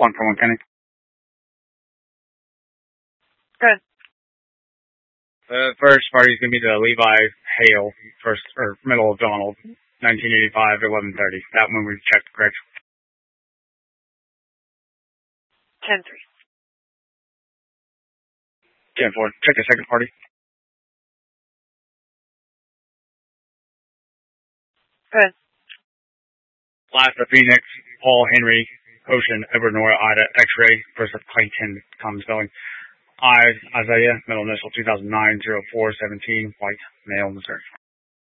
1 for 1 Kenny. Good. The first party is going to be the Levi Hale, first, or middle of Donald, 1985 to 11:30. That one we checked, correct? 10-3. 10-4. Check the second party. Good. Last of Phoenix, Paul Henry, Ocean, Edward Nora, Ida, X-Ray, first of Clayton, common spelling. Isaiah, middle initial 2009-04-17, white, male, Missouri.